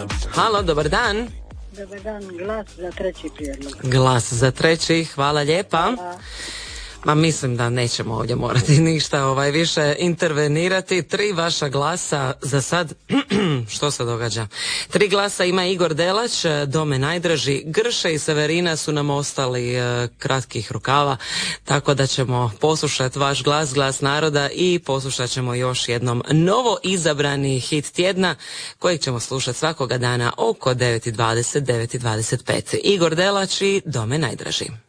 Halo, dobar dan. Dobar dan, glas za treći prijedlog. Glas za treći, hvala lijepa. Hvala. Ma mislim da nećemo ovdje morati ništa više intervenirati. 3 vaša glasa za sad. Što se događa? 3 glasa ima Igor Delać, Dome najdraži. Grše i Severina su nam ostali kratkih rukava, tako da ćemo poslušati vaš glas, glas naroda, i poslušat ćemo još jednom novo izabrani hit tjedna kojeg ćemo slušati svakoga dana oko 9:20, 9:25. Igor Delać i Dome najdraži.